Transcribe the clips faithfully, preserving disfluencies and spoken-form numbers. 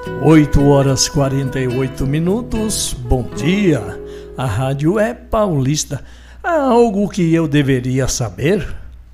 oito horas e quarenta e oito minutos, bom dia, a rádio é paulista. Há algo que eu deveria saber?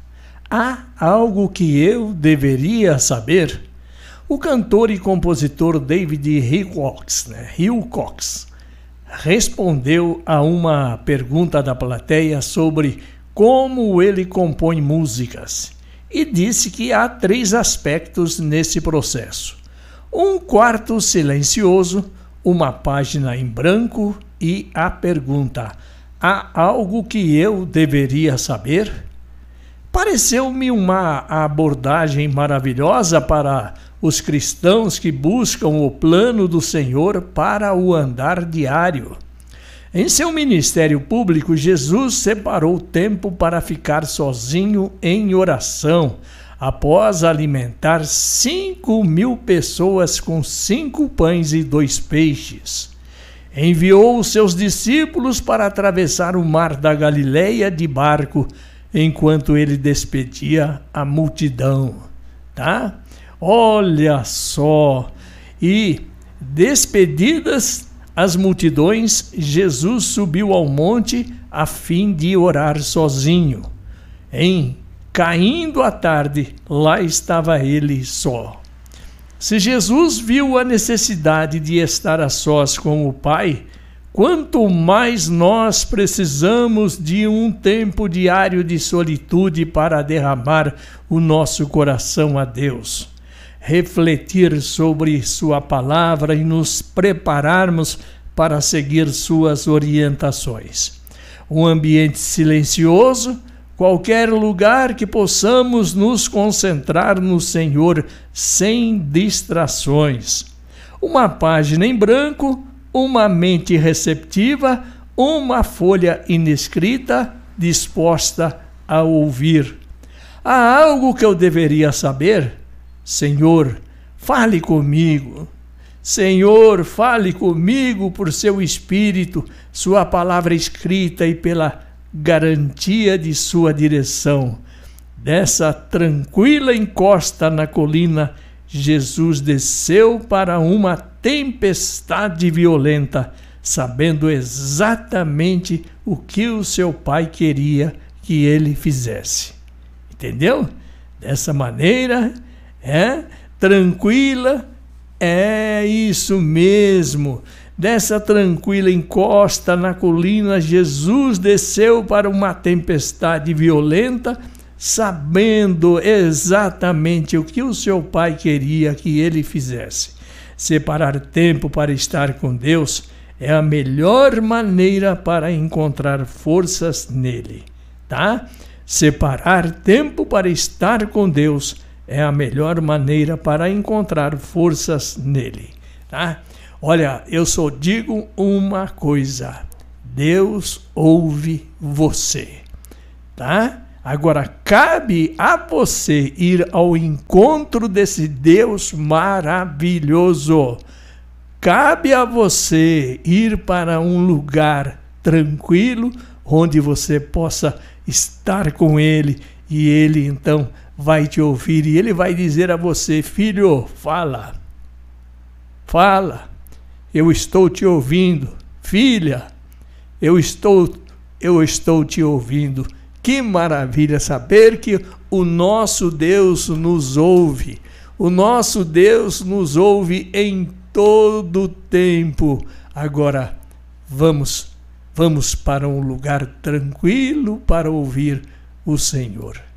Há algo que eu deveria saber? O cantor e compositor David Hilcox, né, Hilcox respondeu a uma pergunta da plateia sobre como ele compõe músicas e disse que há três aspectos nesse processo: um quarto silencioso, uma página em branco e a pergunta: há algo que eu deveria saber? Pareceu-me uma abordagem maravilhosa para os cristãos que buscam o plano do Senhor para o andar diário. Em seu ministério público, Jesus separou tempo para ficar sozinho em oração, após alimentar cinco mil pessoas com cinco pães e dois peixes. Enviou os seus discípulos para atravessar o mar da Galileia de barco, enquanto ele despedia a multidão, tá? Olha só! E, despedidas as multidões, Jesus subiu ao monte a fim de orar sozinho. Em caindo a tarde, lá estava ele só. Se Jesus viu a necessidade de estar a sós com o Pai, quanto mais nós precisamos de um tempo diário de solitude para derramar o nosso coração a Deus, refletir sobre sua palavra e nos prepararmos para seguir suas orientações. Um ambiente silencioso, qualquer lugar que possamos nos concentrar no Senhor sem distrações. Uma página em branco, uma mente receptiva, uma folha inescrita disposta a ouvir. Há algo que eu deveria saber? Senhor, fale comigo. Senhor, fale comigo por seu Espírito, sua palavra escrita e pela garantia de sua direção. Dessa tranquila encosta na colina, Jesus desceu para uma tempestade violenta, sabendo exatamente o que o seu Pai queria que ele fizesse. Entendeu? Dessa maneira, é tranquila, é isso mesmo. Dessa tranquila encosta na colina, Jesus desceu para uma tempestade violenta, sabendo exatamente o que o seu Pai queria que ele fizesse. Separar tempo para estar com Deus é a melhor maneira para encontrar forças nele, tá? Separar tempo para estar com Deus é a melhor maneira para encontrar forças nele, tá? Olha, eu só digo uma coisa: Deus ouve você, tá? Agora, cabe a você ir ao encontro desse Deus maravilhoso. Cabe a você ir para um lugar tranquilo, onde você possa estar com Ele, e Ele então vai te ouvir, e Ele vai dizer a você: filho, fala, fala, eu estou te ouvindo. Filha, eu estou, eu estou te ouvindo. Que maravilha saber que o nosso Deus nos ouve. O nosso Deus nos ouve em todo tempo. Agora, vamos, vamos para um lugar tranquilo para ouvir o Senhor.